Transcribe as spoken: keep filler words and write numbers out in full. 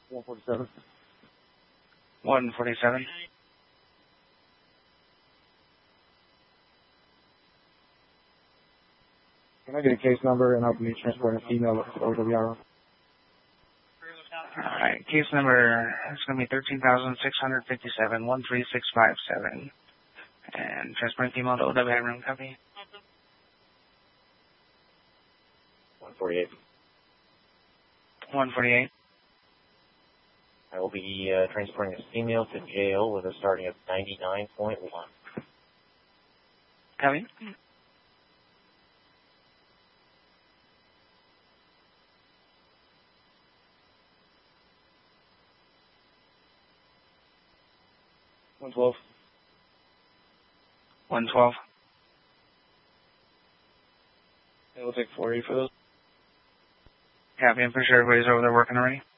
one forty-seven. one forty-seven. Can I get a case number and I'll be transporting a female to O W R? Alright, case number is going to be thirteen thousand six hundred fifty-seven, one three six five seven. And transporting female to O W I room, copy. one forty-eight. one forty-eight. I will be uh, transporting a female to jail with a starting of ninety-nine point one. Copy. one twelve. one twelve. It will take forty for those. Copy, I'm pretty sure everybody's over there working already.